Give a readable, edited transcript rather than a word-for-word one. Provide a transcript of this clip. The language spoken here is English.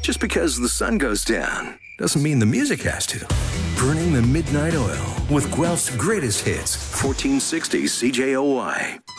Just because the sun goes down doesn't mean the music has to. Burning the Midnight Oil with Guelph's greatest hits, 1460 CJOY.